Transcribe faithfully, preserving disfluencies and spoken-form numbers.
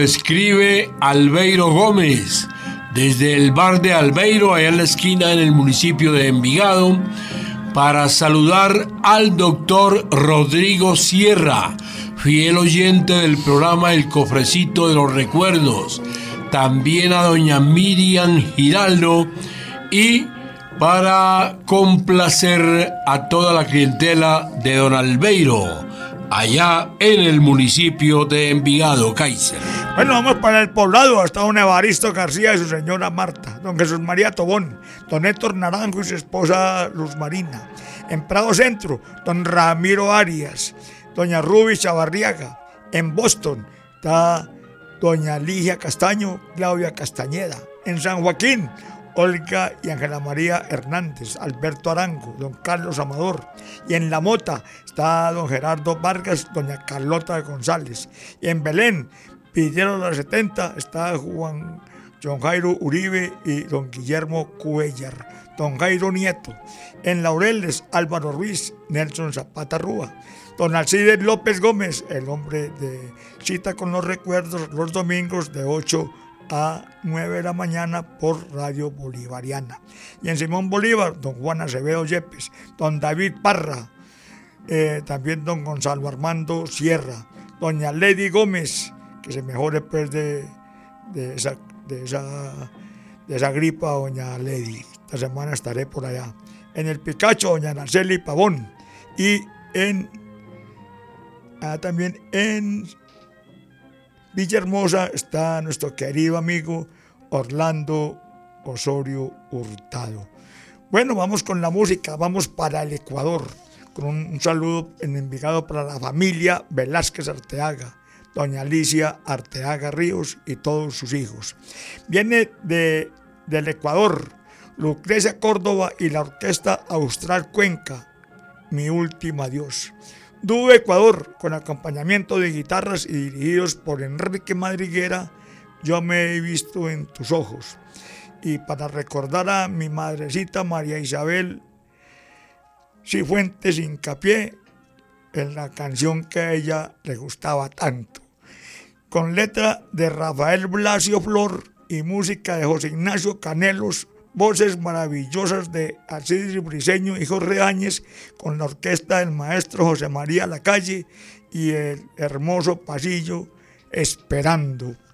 Escribe Albeiro Gómez desde el bar de Albeiro, allá en la esquina en el municipio de Envigado, para saludar al doctor Rodrigo Sierra, fiel oyente del programa El Cofrecito de los Recuerdos, también a doña Miriam Giraldo, y para complacer a toda la clientela de don Albeiro, allá en el municipio de Envigado, Kaiser. Bueno, vamos para el Poblado, hasta don Evaristo García y su señora Marta, don Jesús María Tobón, don Héctor Naranjo y su esposa Luz Marina. En Prado Centro, don Ramiro Arias, doña Ruby Chavarriaga. En Boston está doña Ligia Castaño, Claudia Castañeda. En San Joaquín, Olga y Ángela María Hernández, Alberto Arango, don Carlos Amador. Y en La Mota está don Gerardo Vargas, doña Carlota González. Y en Belén, Pidieron los setenta, está Juan John Jairo Uribe y don Guillermo Cuellar, don Jairo Nieto. En Laureles, Álvaro Ruiz, Nelson Zapata Rúa. Don Alcides López Gómez, el hombre de Cita con los Recuerdos, los domingos de ocho a nueve de la mañana por Radio Bolivariana. Y en Simón Bolívar, don Juan Acevedo Yepes, don David Parra, eh, también don Gonzalo Armando Sierra, doña Lady Gómez, que se mejore pues de, de, esa, de, esa, de esa gripa, doña Lady. Esta semana estaré por allá. En el Picacho, doña Narceli Pavón. Y en ah, también en Villahermosa está nuestro querido amigo Orlando Osorio Hurtado. Bueno, vamos con la música, vamos para el Ecuador, con un, un saludo en Envigado para la familia Velázquez Arteaga, doña Alicia Arteaga Ríos y todos sus hijos. Viene de, del Ecuador, Lucrecia Córdoba y la Orquesta Austral Cuenca, Mi Último Adiós. Dúo Ecuador, con acompañamiento de guitarras y dirigidos por Enrique Madriguera, Yo me he visto en tus ojos. Y para recordar a mi madrecita María Isabel Cifuentes Hincapié, en la canción que a ella le gustaba tanto, con letra de Rafael Blasio Flor y música de José Ignacio Canelos, voces maravillosas de Alcides Briceño y Jorge Áñez, con la orquesta del maestro José María Lacalle y el hermoso pasillo Esperando.